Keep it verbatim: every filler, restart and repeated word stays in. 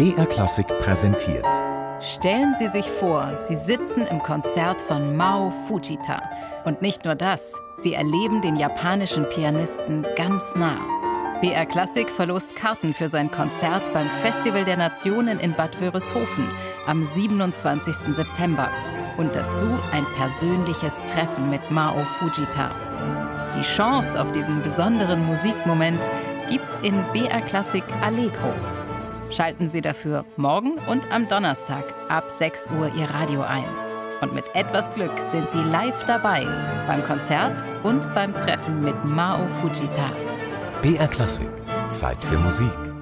B R Klassik präsentiert. Stellen Sie sich vor, Sie sitzen im Konzert von Mao Fujita. Und nicht nur das, Sie erleben den japanischen Pianisten ganz nah. B R Klassik verlost Karten für sein Konzert beim Festival der Nationen in Bad Wörishofen am siebenundzwanzigsten September. Und dazu ein persönliches Treffen mit Mao Fujita. Die Chance auf diesen besonderen Musikmoment gibt's in B R Klassik Allegro. Schalten Sie dafür morgen und am Donnerstag ab sechs Uhr Ihr Radio ein. Und mit etwas Glück sind Sie live dabei beim Konzert und beim Treffen mit Mao Fujita. B R Klassik. Zeit für Musik.